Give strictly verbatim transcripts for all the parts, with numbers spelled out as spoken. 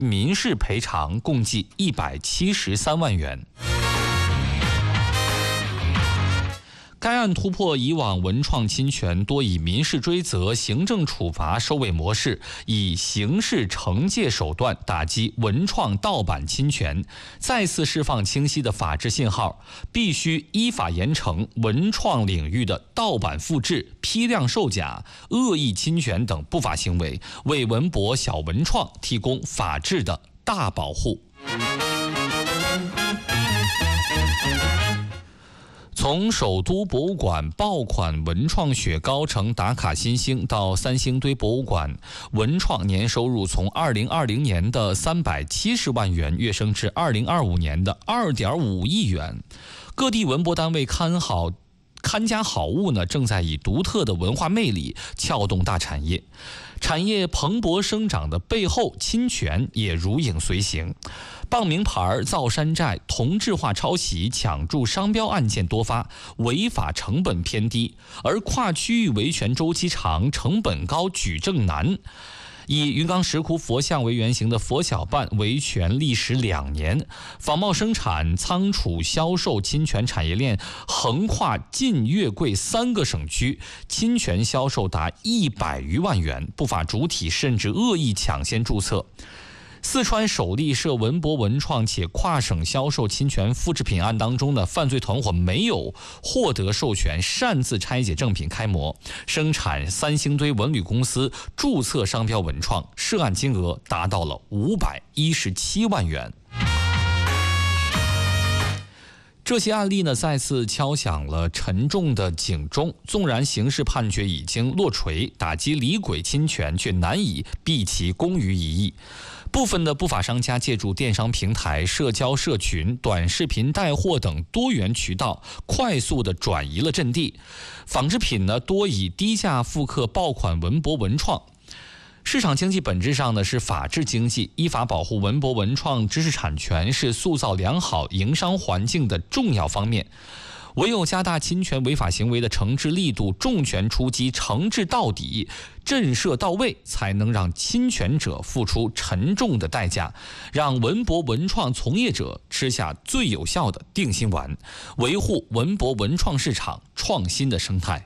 民事赔偿共计一百七十三万元。该案突破以往文创侵权多以民事追责、行政处罚收尾模式，以刑事惩戒手段打击文创盗版侵权，再次释放清晰的法治信号，必须依法严惩文创领域的盗版复制、批量售假、恶意侵权等不法行为，为文博小文创提供法治的大保护。从首都博物馆爆款文创雪糕城打卡新星到三星堆博物馆，文创年收入从二零二零年的三百七十万元跃升至二零二五年的二点五亿元。各地文博单位看好看家好物呢，正在以独特的文化魅力撬动大产业。产业蓬勃生长的背后，侵权也如影随形。傍名牌、造山寨、同质化抄袭、抢注商标案件多发，违法成本偏低，而跨区域维权周期长、成本高、举证难。以云冈石窟佛像为原型的佛小办维权历时两年，仿冒生产、仓储、销售侵权产业链横跨晋粤贵三个省区，侵权销售达一百余万元，不法主体甚至恶意抢先注册。四川首例涉文博文创且跨省销售侵权复制品案当中呢，犯罪团伙没有获得授权，擅自拆解正品开模，生产三星堆文旅公司注册商标文创，涉案金额达到了五百一十七万元。这些案例呢，再次敲响了沉重的警钟。纵然刑事判决已经落锤，打击李鬼侵权却难以毕其功于一役。部分的不法商家借助电商平台、社交社群、短视频带货等多元渠道，快速地转移了阵地。仿制品呢，多以低价复刻爆款文博文创。市场经济本质上呢是法治经济，依法保护文博文创知识产权是塑造良好营商环境的重要方面。唯有加大侵权违法行为的惩治力度，重拳出击，惩治到底，震慑到位，才能让侵权者付出沉重的代价，让文博文创从业者吃下最有效的定心丸，维护文博文创市场创新的生态。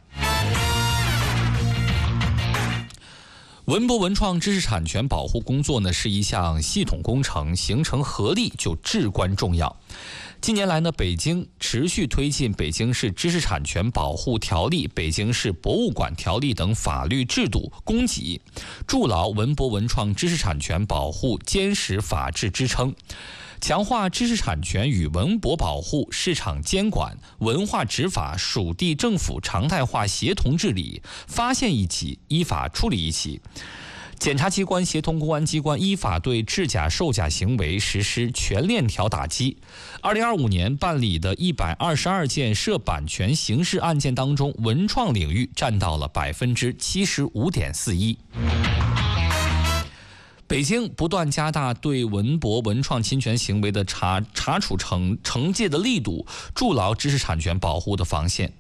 文博文创知识产权保护工作呢，是一项系统工程，形成合力就至关重要。近年来呢，北京持续推进《北京市知识产权保护条例》《北京市博物馆条例》等法律制度供给，筑牢文博文创知识产权保护坚实法治支撑，强化知识产权与文博保护、市场监管、文化执法属地政府常态化协同治理，发现一起，依法处理一起。检察机关协同公安机关依法对制假售假行为实施全链条打击。二零二五年办理的一百二十二件涉版权刑事案件当中，文创领域占到了百分之七十五点四一。北京不断加大对文博文创侵权行为的查查处惩惩戒的力度，筑牢知识产权保护的防线。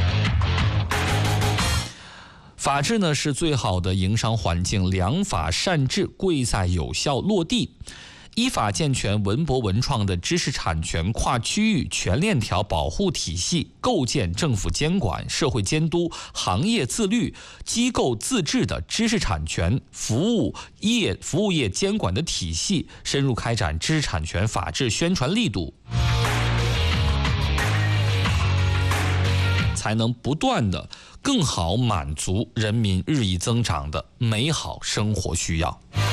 法治呢是最好的营商环境，良法善治贵在有效落地。依法健全文博文创的知识产权跨区域全链条保护体系，构建政府监管、社会监督、行业自律、机构自治的知识产权服务业服务业监管的体系，深入开展知识产权法治宣传力度，才能不断的更好满足人民日益增长的美好生活需要。